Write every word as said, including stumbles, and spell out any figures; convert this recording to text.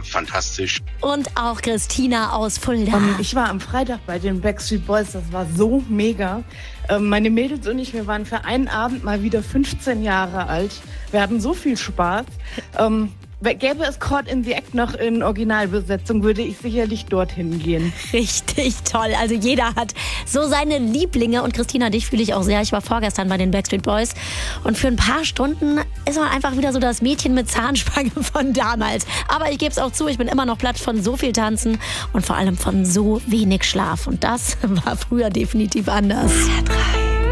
fantastisch. Und auch Christina aus Fulda. Um, ich war am Freitag bei den Backstreet Boys, das war so mega. Ähm, meine Mädels und ich, wir waren für einen Abend mal wieder fünfzehn Jahre alt. Wir hatten so viel Spaß. Ähm, Gäbe es Caught in the Act noch in Originalbesetzung, würde ich sicherlich dorthin gehen. Richtig toll. Also jeder hat so seine Lieblinge. Und Christina, dich fühle ich auch sehr. Ich war vorgestern bei den Backstreet Boys. Und für ein paar Stunden ist man einfach wieder so das Mädchen mit Zahnspange von damals. Aber ich gebe es auch zu, ich bin immer noch platt von so viel Tanzen und vor allem von so wenig Schlaf. Und das war früher definitiv anders.